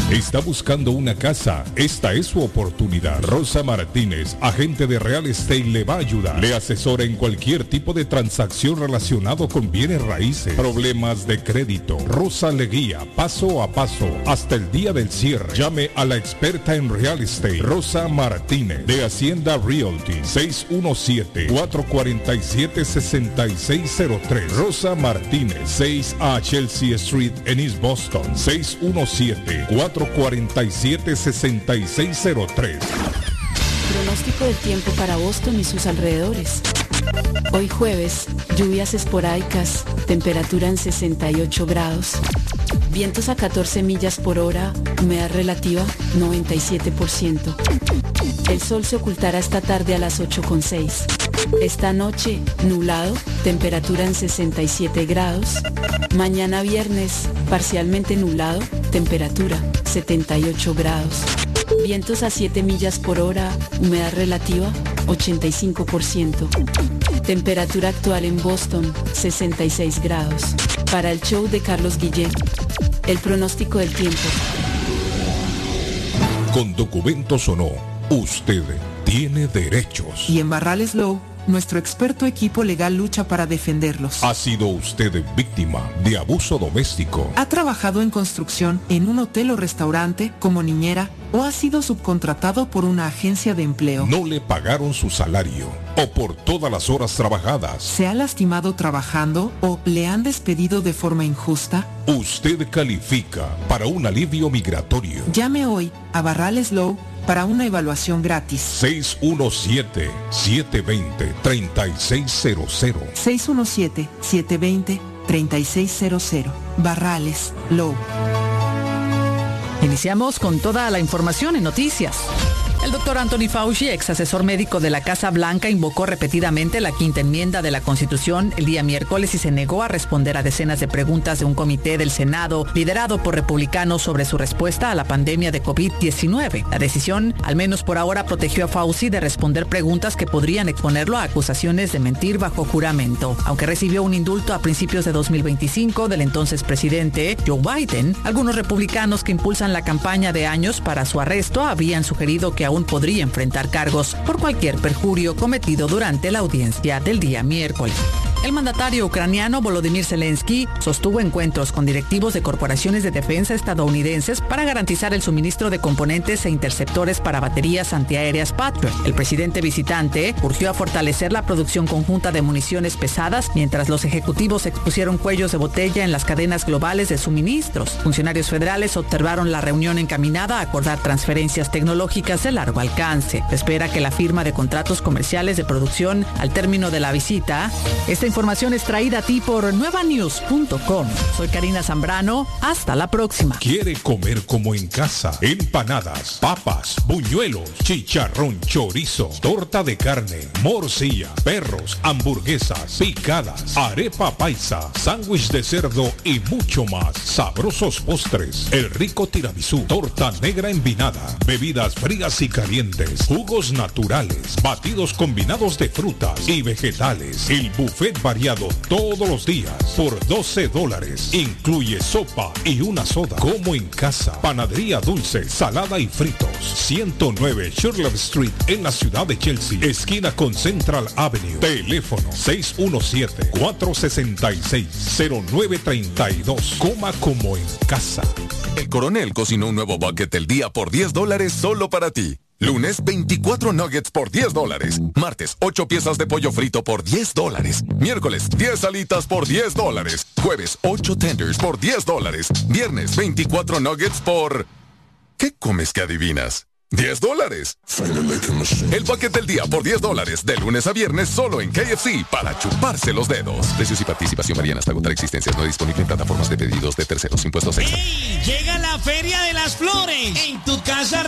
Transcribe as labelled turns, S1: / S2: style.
S1: ¿Está buscando una casa? Esta es su oportunidad. Rosa Martínez, agente de Real Estate, le va a ayudar. Le asesora en cualquier tipo de transacción relacionado con bienes raíces, problemas de crédito. Rosa le guía paso a paso hasta el día del cierre. Llame a la experta en Real Estate, Rosa Martínez, de Hacienda Realty, 617-447-6603. Rosa Martínez, 6 Chelsea Street en East Boston, 617-447-6603.
S2: Pronóstico del tiempo para Boston y sus alrededores. Hoy jueves, lluvias esporádicas, temperatura en 68 grados. Vientos a 14 millas por hora, humedad relativa 97%. El sol se ocultará esta tarde a las 8:06. Esta noche, nublado, temperatura en 67 grados. Mañana viernes, parcialmente nublado, temperatura 78 grados. Vientos a 7 millas por hora, humedad relativa 85%. Temperatura actual en Boston, 66 grados. Para el show de Carlos Guillén, el pronóstico del tiempo.
S1: Con documentos o no, usted tiene derechos.
S3: Y en Barrales Law, nuestro experto equipo legal lucha para defenderlos.
S1: ¿Ha sido usted víctima de abuso doméstico?
S3: ¿Ha trabajado en construcción, en un hotel o restaurante, como niñera, o ha sido subcontratado por una agencia de empleo?
S1: ¿No le pagaron su salario o por todas las horas trabajadas?
S3: ¿Se ha lastimado trabajando o le han despedido de forma injusta?
S1: Usted califica para un alivio migratorio.
S3: Llame hoy a Barrales Law para una evaluación gratis.
S1: 617-720-3600.
S3: 617-720-3600. Barrales Law.
S4: Iniciamos con toda la información en noticias. El doctor Anthony Fauci, ex asesor médico de la Casa Blanca, invocó repetidamente la quinta enmienda de la Constitución el día miércoles y se negó a responder a decenas de preguntas de un comité del Senado liderado por republicanos sobre su respuesta a la pandemia de COVID-19. La decisión, al menos por ahora, protegió a Fauci de responder preguntas que podrían exponerlo a acusaciones de mentir bajo juramento. Aunque recibió un indulto a principios de 2025 del entonces presidente Joe Biden, algunos republicanos que impulsan la campaña de años para su arresto habían sugerido que aún podría enfrentar cargos por cualquier perjurio cometido durante la audiencia del día miércoles. El mandatario ucraniano Volodymyr Zelensky sostuvo encuentros con directivos de corporaciones de defensa estadounidenses para garantizar el suministro de componentes e interceptores para baterías antiaéreas Patriot. El presidente visitante urgió a fortalecer la producción conjunta de municiones pesadas mientras los ejecutivos expusieron cuellos de botella en las cadenas globales de suministros. Funcionarios federales observaron la reunión encaminada a acordar transferencias tecnológicas de largo alcance. Se espera que la firma de contratos comerciales de producción al término de la visita. Esta información es traída a ti por nuevanews.com. Soy Karina Zambrano. Hasta la próxima.
S1: ¿Quiere comer como en casa? Empanadas, papas, buñuelos, chicharrón, chorizo, torta de carne, morcilla, perros, hamburguesas, picadas, arepa paisa, sándwich de cerdo y mucho más. Sabrosos postres, el rico tiramisú, torta negra envinada, bebidas frías y calientes, jugos naturales, batidos combinados de frutas y vegetales. El buffet variado todos los días por $12. Incluye sopa y una soda. Como en casa. Panadería dulce, salada y fritos. 109 Shirley Street en la ciudad de Chelsea, esquina con Central Avenue. Teléfono 617-466-0932. Coma como en casa.
S5: El Coronel cocinó un nuevo bucket del día por $10 solo para ti. Lunes, 24 nuggets por $10. Martes, 8 piezas de pollo frito por $10. Miércoles, 10 alitas por $10. Jueves, 8 tenders por $10. Viernes, 24 nuggets por... ¿Qué comes que adivinas? $10. El paquete del día por $10. De lunes a viernes solo en KFC para chuparse los dedos. Precios y participación varían hasta agotar existencias. No disponible en plataformas de pedidos de terceros. Impuestos extra.
S6: ¡Ey! Llega la Feria de las Flores. En tu casa